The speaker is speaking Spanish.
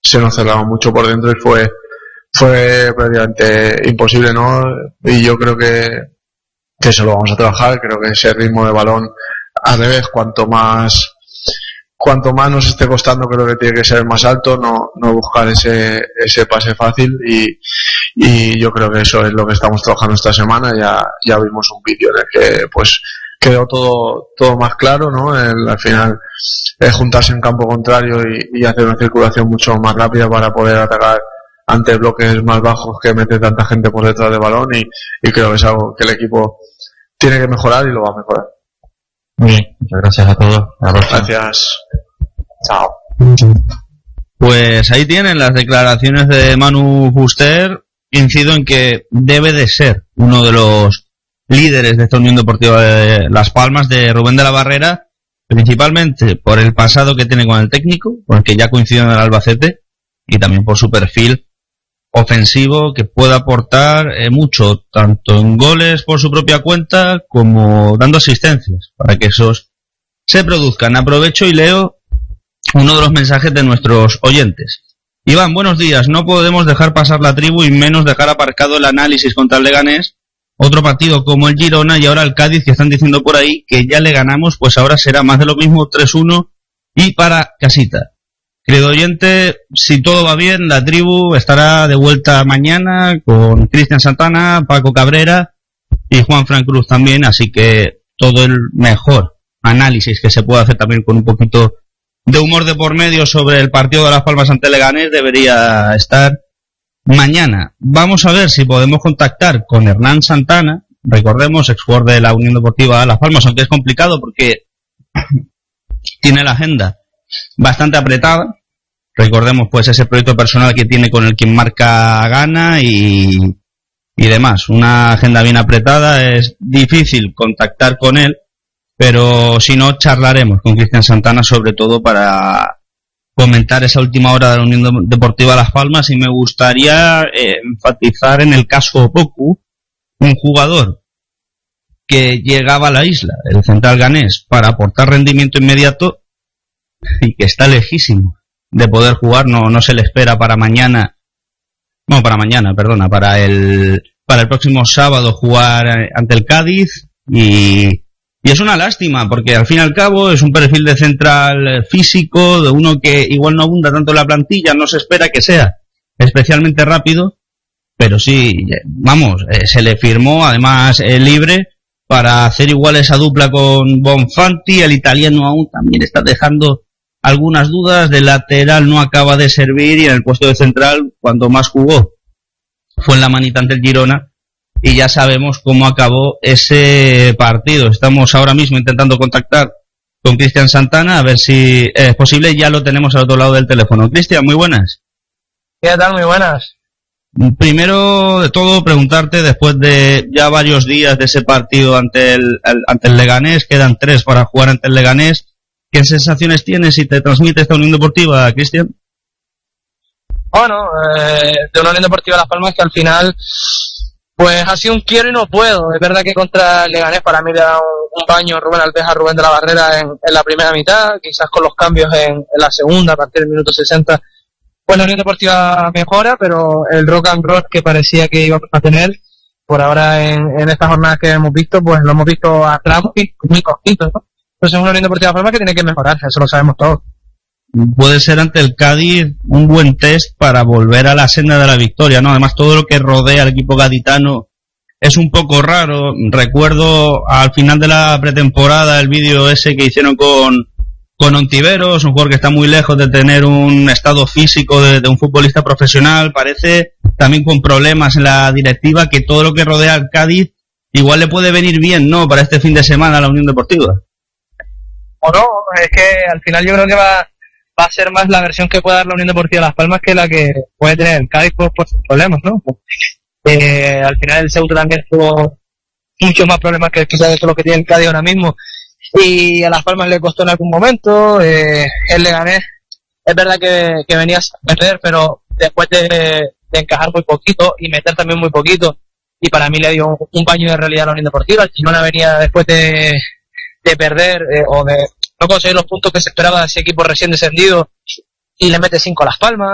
se nos cerraba mucho por dentro y fue prácticamente imposible, ¿no? Y yo creo que eso lo vamos a trabajar. Creo que ese ritmo de balón, al revés, cuanto más nos esté costando, creo que tiene que ser más alto, no buscar ese pase fácil, y yo creo que eso es lo que estamos trabajando esta semana. Ya vimos un vídeo en el que pues quedó todo más claro, ¿no? Al final juntarse en campo contrario y hacer una circulación mucho más rápida para poder atacar ante bloques más bajos que mete tanta gente por detrás del balón, y creo que es algo que el equipo tiene que mejorar y lo va a mejorar. Muy bien, muchas gracias a todos. Gracias. Chao. Pues ahí tienen las declaraciones de Manu Fuster. Incido en que debe de ser uno de los líderes de esta Unión Deportiva de Las Palmas, de Rubén de la Barrera, principalmente por el pasado que tiene con el técnico, porque ya coincidió en el Albacete, y también por su perfil ofensivo, que puede aportar mucho, tanto en goles por su propia cuenta como dando asistencias, para que esos se produzcan. Aprovecho y leo uno de los mensajes de nuestros oyentes. Iván, buenos días. No podemos dejar pasar la tribu y menos dejar aparcado el análisis contra el Leganés. Otro partido como el Girona y ahora el Cádiz, que están diciendo por ahí que ya le ganamos, pues ahora será más de lo mismo, 3-1 y para casita. Querido oyente, si todo va bien, la tribu estará de vuelta mañana con Cristian Santana, Paco Cabrera y Juan Fran Cruz también, así que todo el mejor análisis que se pueda hacer también con un poquito de humor de por medio sobre el partido de Las Palmas ante Leganés debería estar mañana. Vamos a ver si podemos contactar con Hernán Santana, recordemos, exjugador de la Unión Deportiva Las Palmas, aunque es complicado porque tiene la agenda bastante apretada. Recordemos pues ese proyecto personal que tiene con el Quien Marca Gana y demás. Una agenda bien apretada, es difícil contactar con él, pero si no, charlaremos con Cristian Santana, sobre todo para comentar esa última hora de la Unión Deportiva Las Palmas. Y me gustaría enfatizar en el caso Poku, un jugador que llegaba a la isla, el central ganés, para aportar rendimiento inmediato y que está lejísimo de poder jugar. No se le espera para el próximo sábado jugar ante el Cádiz, y es una lástima porque al fin y al cabo es un perfil de central físico, de uno que igual no abunda tanto en la plantilla, no se espera que sea especialmente rápido, pero sí, se le firmó además libre para hacer igual esa dupla con Bonfanti. El italiano aún también está dejando algunas dudas, de lateral no acaba de servir, y en el puesto de central, cuando más jugó fue en la manita ante el Girona, y ya sabemos cómo acabó ese partido. Estamos ahora mismo intentando contactar con Cristian Santana, a ver si es posible. Ya lo tenemos al otro lado del teléfono. Cristian, muy buenas. ¿Qué tal? Muy buenas. Primero de todo, preguntarte, después de ya varios días de ese partido ante el Leganés, quedan 3 para jugar ante el Leganés, ¿qué sensaciones tienes y te transmite esta Unión Deportiva, Cristian? Bueno, de una Unión Deportiva Las Palmas que al final pues ha sido un quiero y no puedo. Es verdad que contra el Leganés para mí le da un baño Rubén Alves a Rubén de la Barrera en la primera mitad, quizás con los cambios en la segunda, a partir del minuto 60, pues la Unión Deportiva mejora, pero el rock and roll que parecía que íbamos a tener por ahora en estas jornadas que hemos visto, pues lo hemos visto a tramos muy cortitos, ¿no? Entonces es una Unión Deportiva Las Palmas que tiene que mejorar, eso lo sabemos todos. Puede ser ante el Cádiz un buen test para volver a la senda de la victoria, ¿no? Además, todo lo que rodea al equipo gaditano es un poco raro. Recuerdo al final de la pretemporada el vídeo ese que hicieron con Ontiveros, un jugador que está muy lejos de tener un estado físico de un futbolista profesional. Parece también con problemas en la directiva, que todo lo que rodea al Cádiz igual le puede venir bien, ¿no?, para este fin de semana a la Unión Deportiva. O no, es que al final yo creo que va a ser más la versión que pueda dar la Unión Deportiva Las Palmas que la que puede tener el Cádiz por sus problemas, ¿no? Al final el Ceuta también tuvo muchos más problemas que quizás de lo que tiene el Cádiz ahora mismo, y a Las Palmas le costó en algún momento. El Leganés es verdad que venía a perder, pero después de encajar muy poquito y meter también muy poquito, y para mí le dio un baño de realidad a la Unión Deportiva. El Girona venía después de perder o de no conseguir los puntos que se esperaba de ese equipo recién descendido, y le mete 5 a Las Palmas.